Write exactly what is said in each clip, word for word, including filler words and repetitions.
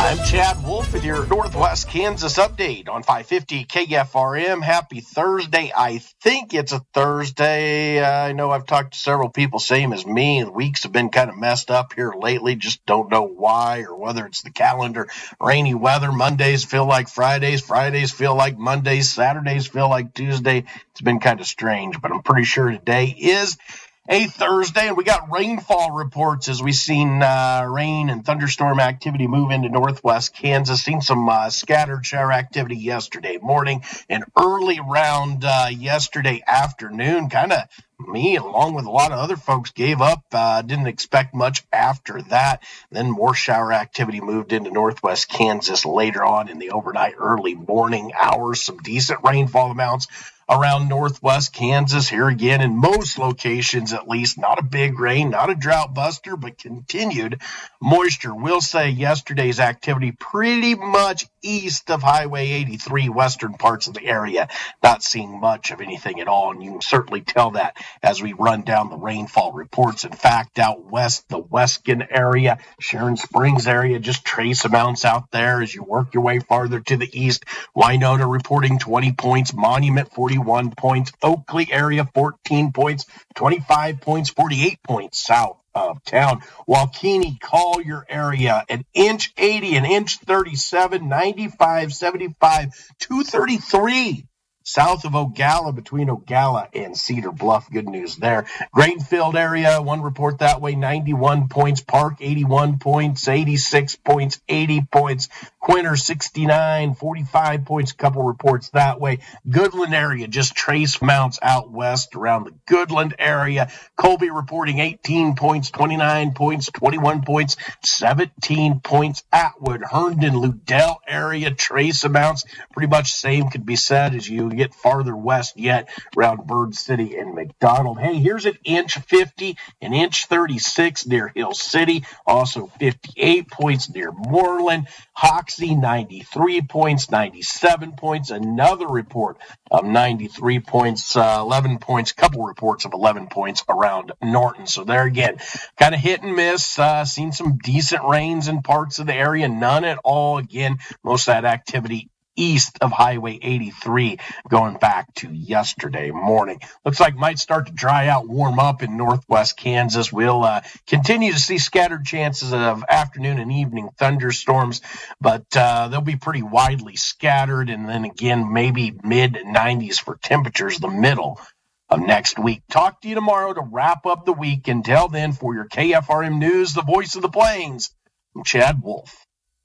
I'm Chad Wolf with your Northwest Kansas update on five fifty K F R M. Happy Thursday. I think it's a Thursday. Uh, I know I've talked to several people, same as me. The weeks have been kind of messed up here lately. Just don't know why or whether it's the calendar. Rainy weather. Mondays feel like Fridays. Fridays feel like Mondays. Saturdays feel like Tuesday. It's been kind of strange, but I'm pretty sure today is a Thursday, and we got rainfall reports as we've seen uh, rain and thunderstorm activity move into northwest Kansas. Seen some uh, scattered shower activity yesterday morning and early round uh, yesterday afternoon. Kind of me, along with a lot of other folks, gave up. Uh, didn't expect much after that. Then more shower activity moved into northwest Kansas later on in the overnight, early morning hours. Some decent rainfall amounts around northwest Kansas here again in most locations, at least. Not a big rain, not a drought buster, but continued moisture. We'll say yesterday's activity pretty much east of Highway eighty-three, western parts of the area. Not seeing much of anything at all, and you can certainly tell that as we run down the rainfall reports. In fact, out west, the Weskin area, Sharon Springs area, just trace amounts out there as you work your way farther to the east. Wynota reporting twenty points, Monument forty-one points, Oakley area fourteen points, twenty-five points, forty-eight points south of town. Waukeeny, Collier area, an inch eighty, an inch thirty-seven, ninety-five, seventy-five, two thirty-three. South of Ogalla, between Ogalla and Cedar Bluff. Good news there. Grainfield area, one report that way, ninety-one points. Park, eighty-one points, eighty-six points, eighty points. Quinter, sixty-nine, forty-five points. A couple reports that way. Goodland area, just trace amounts out west around the Goodland area. Colby reporting eighteen points, twenty-nine points, twenty-one points, seventeen points. Atwood, Herndon, Ludell area, trace amounts. Pretty much same could be said as you get farther west yet around Bird City and McDonald. Hey, here's an inch fifty, an inch thirty-six near Hill City. Also fifty-eight points near Moreland. Hoxie, ninety-three points, ninety-seven points. Another report of ninety-three points, uh, eleven points, couple reports of eleven points around Norton. So there again, kind of hit and miss. Uh, seen some decent rains in parts of the area, none at all. Again, most of that activity east of Highway eighty-three going back to yesterday morning. Looks like might start to dry out, warm up in northwest Kansas. We'll uh, continue to see scattered chances of afternoon and evening thunderstorms, but uh, they'll be pretty widely scattered. And then again, maybe mid nineties for temperatures the middle of next week. Talk to you tomorrow to wrap up the week. Until then, for your K F R M News, the voice of the Plains, I'm Chad Wolf.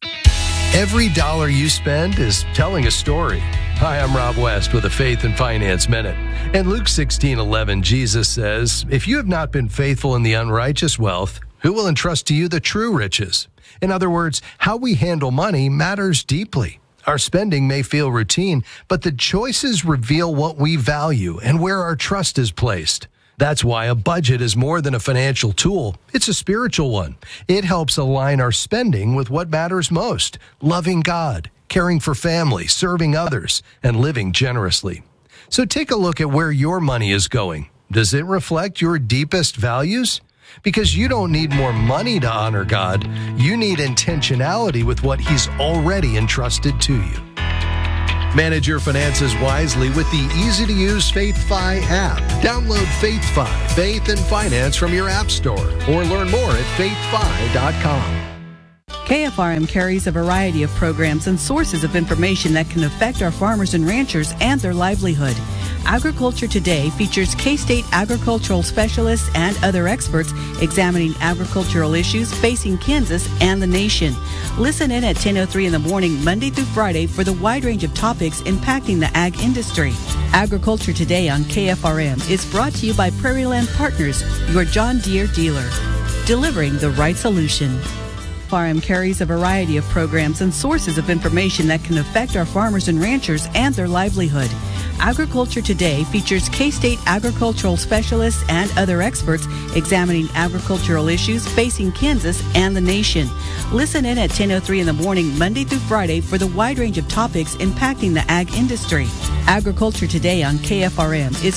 Every dollar you spend is telling a story. Hi, I'm Rob West with a Faith and Finance Minute. In Luke sixteen eleven, Jesus says, "If you have not been faithful in the unrighteous wealth, who will entrust to you the true riches?" In other words, how we handle money matters deeply. Our spending may feel routine, but the choices reveal what we value and where our trust is placed. That's why a budget is more than a financial tool. It's a spiritual one. It helps align our spending with what matters most: loving God, caring for family, serving others, and living generously. So take a look at where your money is going. Does it reflect your deepest values? Because you don't need more money to honor God. You need intentionality with what He's already entrusted to you. Manage your finances wisely with the easy-to-use FaithFi app. Download FaithFi, Faith and Finance from your app store, or learn more at faith fi dot com. K F R M carries a variety of programs and sources of information that can affect our farmers and ranchers and their livelihood. Agriculture Today features K-State agricultural specialists and other experts examining agricultural issues facing Kansas and the nation. Listen in at ten oh three in the morning, Monday through Friday, for the wide range of topics impacting the ag industry. Agriculture Today on K F R M is brought to you by Prairie Land Partners, your John Deere dealer. Delivering the right solution. K F R M carries a variety of programs and sources of information that can affect our farmers and ranchers and their livelihood. Agriculture Today features K-State agricultural specialists and other experts examining agricultural issues facing Kansas and the nation. Listen in at ten oh three in the morning, Monday through Friday, for the wide range of topics impacting the ag industry. Agriculture Today on K F R M is